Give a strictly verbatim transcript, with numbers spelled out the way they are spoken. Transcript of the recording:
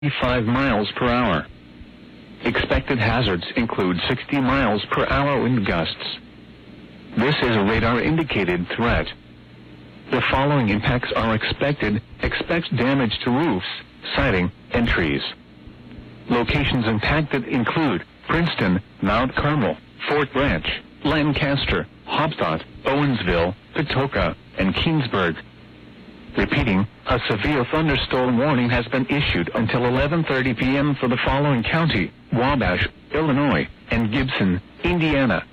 five miles per hour. Expected hazards include sixty miles per hour wind gusts. This is a radar-indicated threat. The following impacts are expected. Expect damage to roofs, siding, and trees. Locations impacted include Princeton, Mount Carmel, Fort Branch, Lancaster, Hobthought, Owensville, Patoka, and Keensburg. Repeating, a severe thunderstorm warning has been issued until eleven thirty p m for the following county: Wabash, Illinois, and Gibson, Indiana.